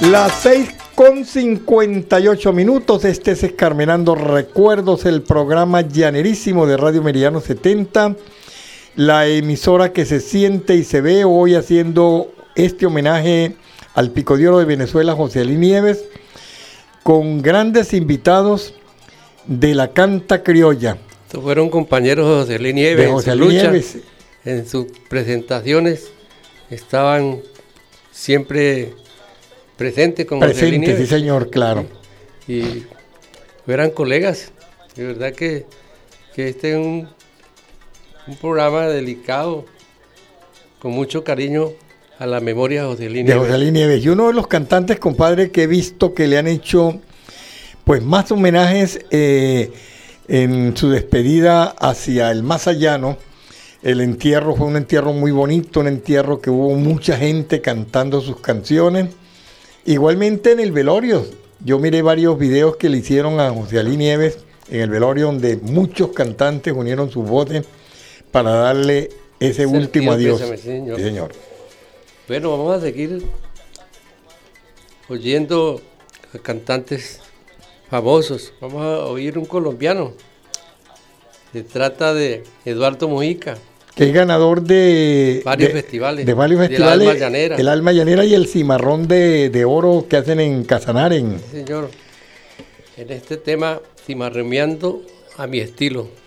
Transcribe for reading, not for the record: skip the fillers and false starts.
Las 6:58. Este es Escarmenando Recuerdos, el programa llanerísimo de Radio Meridiano 70, la emisora que se siente y se ve, hoy haciendo este homenaje al Pico de Oro de Venezuela, José Ali Nieves, con grandes invitados de la canta criolla. Estos fueron compañeros de José Ali Nieves. De José Ali Nieves. En sus presentaciones estaban siempre presente con José Ali Nieves. Sí, señor, claro. Y eran colegas. De verdad que este es un programa delicado, con mucho cariño a la memoria de José Ali Nieves. De José Ali Nieves. Y uno de los cantantes, compadre, que he visto que le han hecho pues más homenajes en su despedida hacia el más allá, ¿no? El entierro fue un entierro muy bonito, un entierro que hubo mucha gente cantando sus canciones. Igualmente en el velorio, yo miré varios videos que le hicieron a José Ali Nieves en el velorio, donde muchos cantantes unieron sus voces para darle ese último adiós. Pésame, señor. Sí, señor. Bueno, vamos a seguir oyendo a cantantes famosos. Vamos a oír un colombiano. Se trata de Eduardo Mujica, que es ganador de varios festivales. De varios festivales. El Alma Llanera. El Alma Llanera y el Cimarrón de Oro que hacen en Casanare. Sí, señor. En este tema, cimarroneando a mi estilo.